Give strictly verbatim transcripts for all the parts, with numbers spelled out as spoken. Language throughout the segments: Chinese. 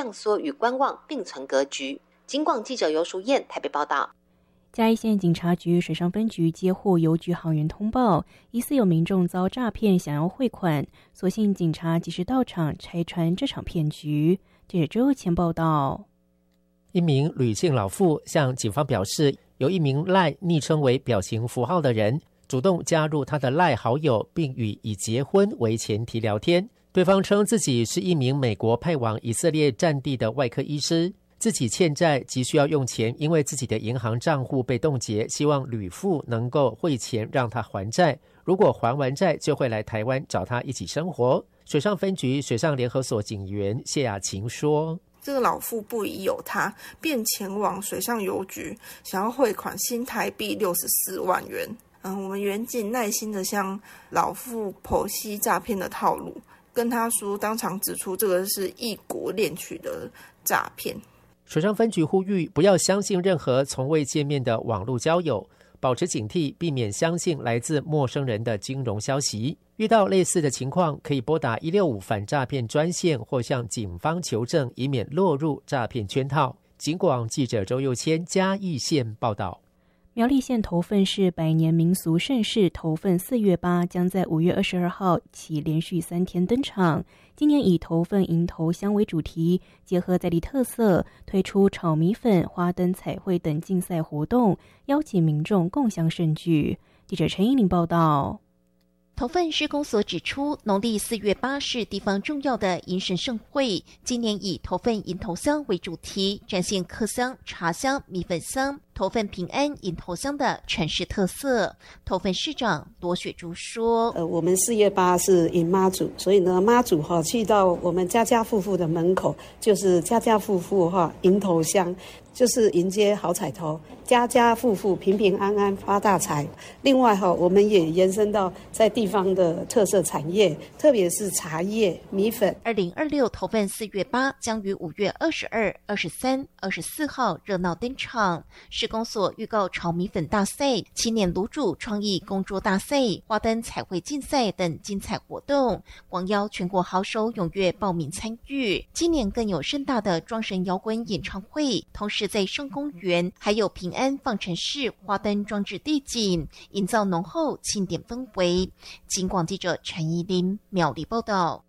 量缩与观望并存格局。警广记者尤淑燕台北报道。 嘉义县警察局水上分局接获邮局行员通报，疑似有民众遭诈骗，想要汇款，所幸警察及时到场拆穿这场骗局。记者周前报道。 一名吕姓老妇向警方表示，有一名赖昵称为表情符号的人主动加入他的赖好友，并与以结婚为前提聊天。对方称自己是一名美国派往以色列战地的外科医师，自己欠债，急需要用钱，因为自己的银行账户被冻结，希望吕妇能够汇钱让他还债，如果还完债就会来台湾找他一起生活。水上分局水上联合所警员谢雅琴说， 这个老妇不疑有他，便前往水上邮局，想要汇款新台币六十四万元。嗯，我们员警耐心的向老妇剖析诈骗的套路，跟他说，当场指出这个是异国恋曲的诈骗。 水上分局呼吁不要相信任何从未见面的网络交友，保持警惕，避免相信来自陌生人的金融消息。遇到类似的情况，可以拨打一六五反诈骗专线或向警方求证，以免落入诈骗圈套。警广记者周佑谦嘉义县报道。 苗栗县头份市百年民俗盛事头份四月八将在五月二十二号起连续三天登场。今年以头份迎头香为主题，结合在地特色，推出炒米粉、花灯彩绘等竞赛活动，邀请民众共襄盛举。记者陈依玲报道。 头份施工所指出，农历四月八是地方重要的迎神盛会，今年以头份迎头香为主题，展现客香、茶香、米粉香、头份平安迎头香的传世特色。头份市长罗雪珠说：“ 呃，我们四月八是迎妈祖，所以呢，妈祖哈去到我们家家户户的门口，就是家家户户哈迎头香。”就是迎接好彩头，家家户户平平安安发大财。另外哈，我们也延伸到在地方的特色产业，特别是茶叶、米粉。 二零二六头份四月八将于五月二十二、二十三、二十四号热闹登场。施工所预告炒米粉大赛、青年卤煮创意工作大赛、花灯彩绘竞赛等精彩活动，广邀全国好手踊跃报名参与。今年更有盛大的庄神摇滚演唱会，同时在圣公园还有平安放城市花灯装置地景，营造浓厚庆典氛围。警广记者陈怡琳苗栗报道。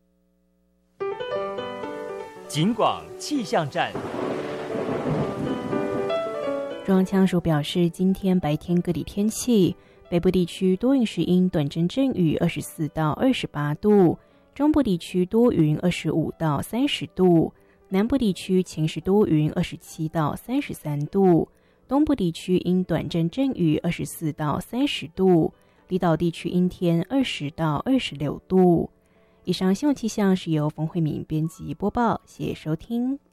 警广气象站。 中央气象署表示，今天白天各地天气，北部地区多云时阴，短阵阵雨，二十四到二十八度；中部地区多云，二十五到三十度。南部地区晴时多云，二十七到三十三度；东部地区因短阵阵雨，二十四到三十度；离岛地区阴天，二十到二十六度。以上新闻气象是由冯慧敏编辑播报，谢谢收听。